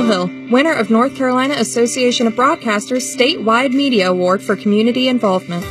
Hill, winner of North Carolina Association of Broadcasters statewide media award for community involvement.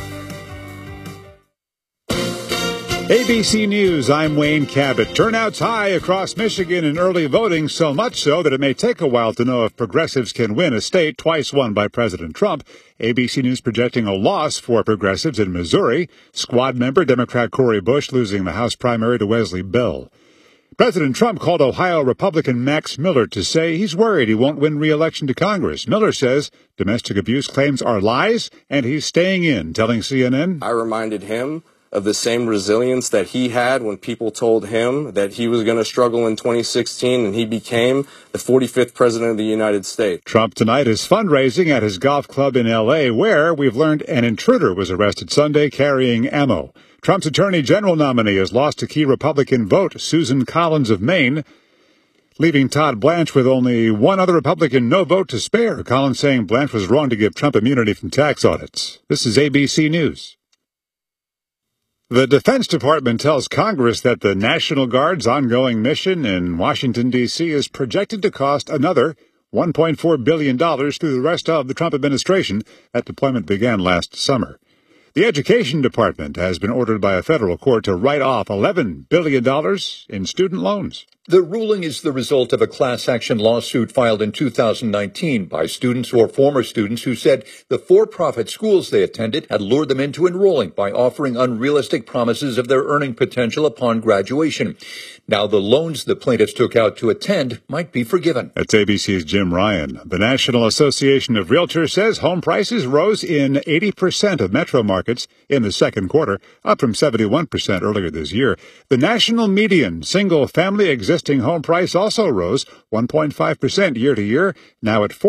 ABC News, I'm Wayne Cabot. Turnout's high across Michigan in early voting, so much so that it may take a while to know if progressives can win a state twice won by President Trump. ABC News projecting a loss for progressives in Missouri. Squad member Democrat Cori Bush losing the House primary to Wesley Bell. President Trump called Ohio Republican Max Miller to say he's worried he won't win re-election to Congress. Miller says domestic abuse claims are lies, and he's staying in, telling CNN. I reminded him of the same resilience that he had when people told him that he was going to struggle in 2016, and he became the 45th president of the United States. Trump tonight is fundraising at his golf club in L.A., where we've learned an intruder was arrested Sunday carrying ammo. Trump's attorney general nominee has lost a key Republican vote, Susan Collins of Maine, leaving Todd Blanche with only one other Republican no vote to spare. Collins saying Blanche was wrong to give Trump immunity from tax audits. This is ABC News. The Defense Department tells Congress that the National Guard's ongoing mission in Washington, D.C. is projected to cost another $1.4 billion through the rest of the Trump administration. That deployment began last summer. The Education Department has been ordered by a federal court to write off $11 billion in student loans. The ruling is the result of a class action lawsuit filed in 2019 by students or former students who said the for-profit schools they attended had lured them into enrolling by offering unrealistic promises of their earning potential upon graduation. Now the loans the plaintiffs took out to attend might be forgiven. That's ABC's Jim Ryan. The National Association of Realtors says home prices rose in 80% of metro markets in the second quarter, up from 71% earlier this year. The national median single-family existing home price also rose 1.5% year to year, now at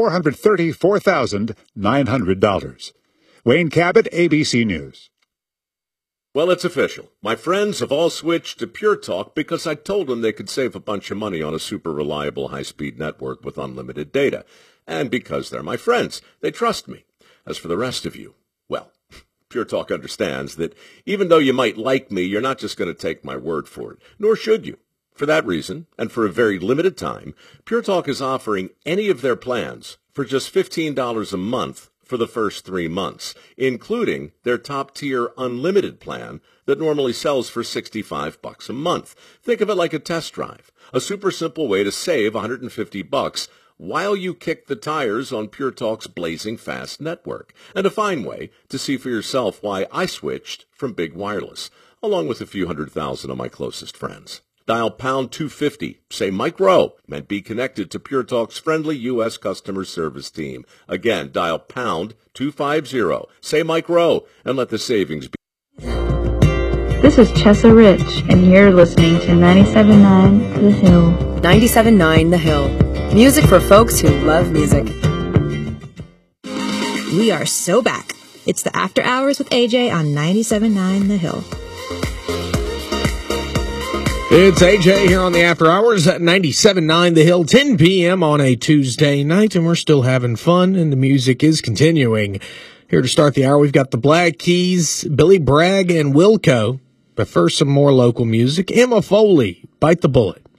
$434,900. Wayne Cabot, ABC News. Well, it's official. My friends have all switched to Pure Talk because I told them they could save a bunch of money on a super reliable high-speed network with unlimited data. And because they're my friends, they trust me. As for the rest of you, well, Pure Talk understands that even though you might like me, you're not just going to take my word for it, nor should you. For that reason, and for a very limited time, Pure Talk is offering any of their plans for just $15 a month for the first 3 months, including their top-tier unlimited plan that normally sells for $65 a month. Think of it like a test drive, a super simple way to save $150 while you kick the tires on Pure Talk's blazing fast network, and a fine way to see for yourself why I switched from Big Wireless, along with a few 100,000 of my closest friends. Dial pound 250, say Mike Rowe, and be connected to Pure Talk's friendly U.S. customer service team. Again, dial pound 250, say Mike Rowe, and let the savings be. This is Chessa Rich, and you're listening to 97.9 The Hill. 97.9 The Hill. Music for folks who love music. We are so back. It's the After Hours with AJ on 97.9 The Hill. It's AJ here on the After Hours at 97.9 The Hill, 10 p.m. on a Tuesday night, and we're still having fun, and the music is continuing. Here to start the hour, we've got the Black Keys, Billy Bragg, and Wilco. But first, some more local music. Emma Foley, Bite the Bullet.